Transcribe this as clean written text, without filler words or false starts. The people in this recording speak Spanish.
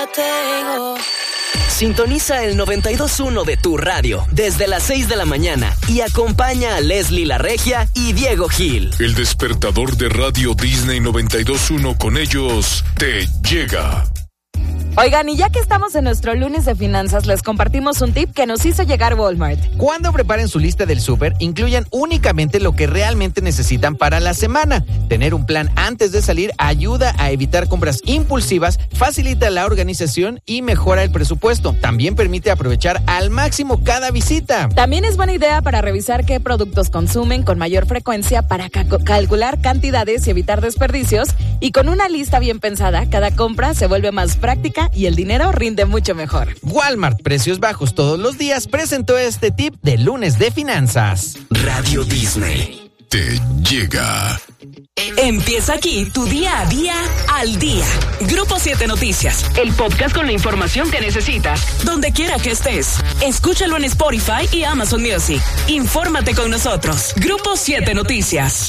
tengo. Sintoniza el 92.1 de tu radio desde las 6 de la mañana y acompaña a Leslie La Regia y Diego Gil. El despertador de Radio Disney 92.1, con ellos te llega. Oigan, y ya que estamos en nuestro lunes de finanzas, les compartimos un tip que nos hizo llegar Walmart. Cuando preparen su lista del súper, incluyan únicamente lo que realmente necesitan para la semana. Tener un plan antes de salir ayuda a evitar compras impulsivas, facilita la organización y mejora el presupuesto. También permite aprovechar al máximo cada visita. También es buena idea para revisar qué productos consumen con mayor frecuencia para calcular cantidades y evitar desperdicios. Y con una lista bien pensada, cada compra se vuelve más práctica y el dinero rinde mucho mejor. Walmart, precios bajos todos los días, presentó este tip de lunes de finanzas. Radio Disney te llega. Empieza aquí tu día a día al día. Grupo 7 Noticias, el podcast con la información que necesitas, donde quiera que estés. Escúchalo en Spotify y Amazon Music. Infórmate con nosotros. Grupo 7 Noticias.